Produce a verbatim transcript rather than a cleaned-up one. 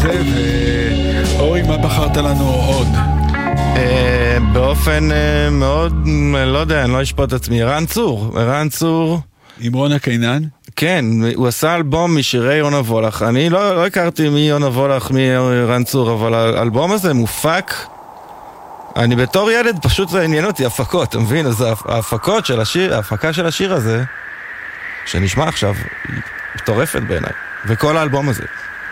הזה, ואורי, מה בחרת לנו עוד? באופן מאוד, לא יודע, אני לא אשפוט את עצמי, ערן צור, ערן צור. עם רונה קינן? כן, הוא עשה אלבום משירי יונה וולך. אני לא, לא הכרתי מי יונה וולך, מי ערן צור, אבל האלבום הזה מופק. אני בתור ילד פשוט זה עניין אותי, הפקות, אתה מבין? אז ההפקות של השיר, ההפקה של השיר הזה, שנשמע עכשיו, היא מטורפת בעיניי. וכל האלבום הזה.